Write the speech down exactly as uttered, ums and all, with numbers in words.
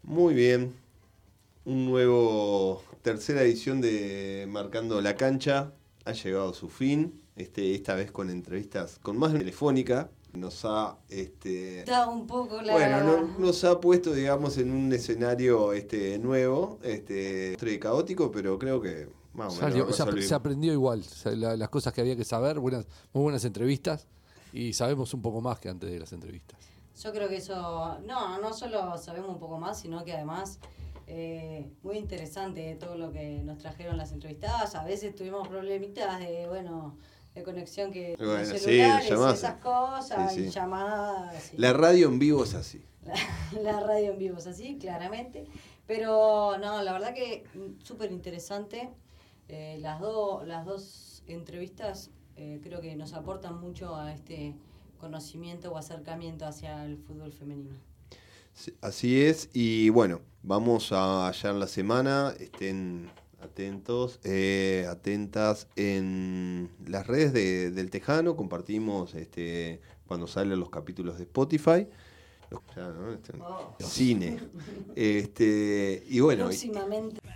Muy bien. Un nuevo, tercera edición de Marcando la Cancha ha llegado a su fin. Este, esta vez con entrevistas con más telefónica. Nos ha este da un poco la... bueno no, nos ha puesto, digamos, en un escenario este nuevo, este caótico, pero creo que más o menos se, se aprendió igual, o sea, la, las cosas que había que saber, buenas, muy buenas entrevistas, y sabemos un poco más que antes de las entrevistas. Yo creo que eso, no, no solo sabemos un poco más, sino que además eh, muy interesante todo lo que nos trajeron las entrevistadas. A veces tuvimos problemitas de, bueno, de conexión, que bueno, los celulares sí, y esas cosas, sí, sí. y llamadas. Y la radio en vivo es así. La, la radio en vivo es así, claramente. Pero no, la verdad que súper interesante. Eh, las, do, las dos entrevistas eh, creo que nos aportan mucho a este conocimiento o acercamiento hacia el fútbol femenino. Sí, así es, y bueno, vamos a allá en la semana, estén atentos, eh, atentas en las redes de, del Tejano, compartimos este cuando salen los capítulos de Spotify, los, ya, ¿no? este, oh. cine, este y bueno, próximamente.